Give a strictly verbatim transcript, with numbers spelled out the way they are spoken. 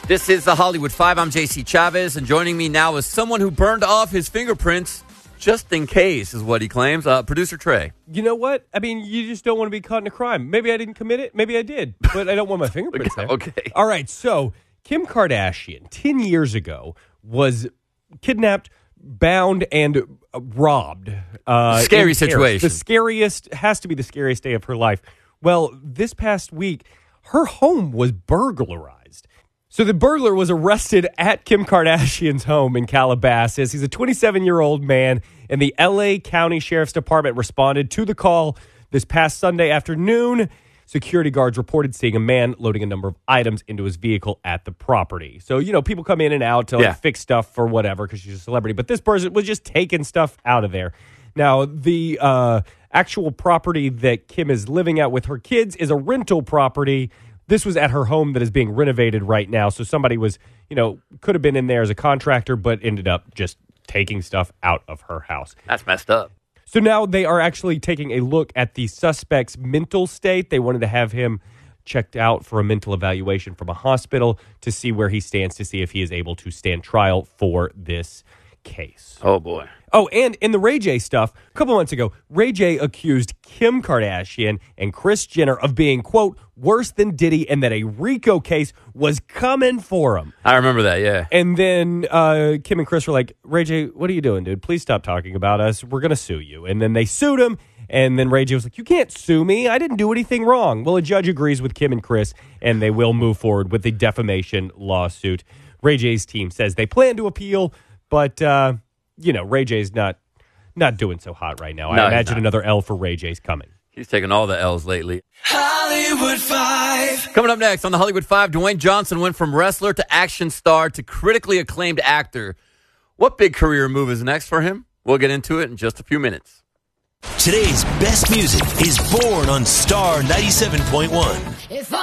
This is the Hollywood Five. I'm J C Chavez, and joining me now is someone who burned off his fingerprints just in case, is what he claims. Uh, Producer Trey. You know what? I mean, you just don't want to be caught in a crime. Maybe I didn't commit it. Maybe I did, but I don't want my fingerprints there. Okay. All right. So Kim Kardashian, ten years ago, was kidnapped, bound, and uh, robbed. Uh, Scary in Paris. situation. The scariest, has to be the scariest day of her life. Well, this past week, her home was burglarized. So the burglar was arrested at Kim Kardashian's home in Calabasas. He's a twenty-seven-year-old man, and the L A County Sheriff's Department responded to the call this past Sunday afternoon. Security guards reported seeing a man loading a number of items into his vehicle at the property. So, you know, people come in and out to like, yeah. fix stuff for whatever because she's a celebrity. But this person was just taking stuff out of there. Now, the uh, actual property that Kim is living at with her kids is a rental property. This was at her home that is being renovated right now. So somebody was, you know, could have been in there as a contractor, but ended up just taking stuff out of her house. That's messed up. So now they are actually taking a look at the suspect's mental state. They wanted to have him checked out for a mental evaluation from a hospital to see where he stands, to see if he is able to stand trial for this case. Oh, boy. Oh, and in the Ray J stuff, a couple months ago, Ray J accused Kim Kardashian and Kris Jenner of being, quote, worse than Diddy, and that a RICO case was coming for him. I remember that, yeah. And then uh, Kim and Kris were like, Ray J, what are you doing, dude? Please stop talking about us. We're going to sue you. And then they sued him, and then Ray J was like, you can't sue me. I didn't do anything wrong. Well, a judge agrees with Kim and Kris, and they will move forward with the defamation lawsuit. Ray J's team says they plan to appeal, but... Uh, You know, Ray J's not not doing so hot right now. No, I imagine another L for Ray J's coming. He's taking all the L's lately. Hollywood Five. Coming up next on the Hollywood Five, Dwayne Johnson went from wrestler to action star to critically acclaimed actor. What big career move is next for him? We'll get into it in just a few minutes. Today's best music is born on Star ninety-seven point one. If